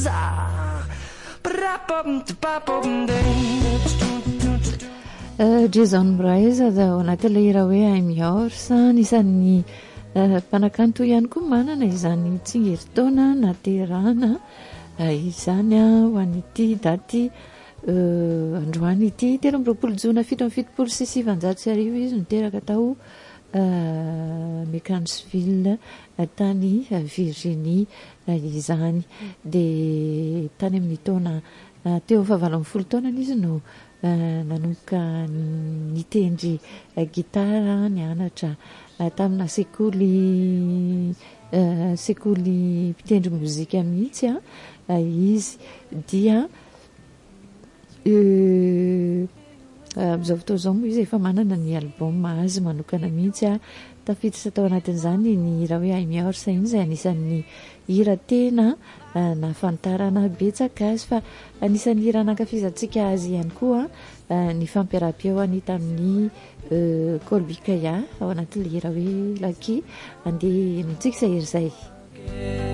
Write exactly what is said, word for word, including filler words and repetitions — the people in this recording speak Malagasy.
Jason Mraz ao anatin'ilay hira hoe I'm yours, nisan'ny mpanakanto ihany koa manana izany tsingerin-taona naterahana izany ho an'ity daty androany ity telo amby roapolo jona fito amby fitopolo sy sivanjato sy arivo izy niteraka tao Mekanisville tany Virginie izany, dia tany amin'ny taona teo fahavalo amby folo taona izy no nanomboka nitendry gitara, nianatra tamina sekoly sekoly mpitendry mozika mihitsy a izy, dia amin'izao fotoana izao moa izy efa manana ny album azy manokana mihitsy a, tafiditra tao anatin'izany ny hira hoe I'm yours iny izay anisan'ny hira tena nahafantarana betsaka azy, fa anisan'ny hira nankafizantsika azy ihany koa ny fampiaraham-peony tamin'ny Colby Kaya ao anatin'ilay hira hoe Lucky, andeha nitsika izay.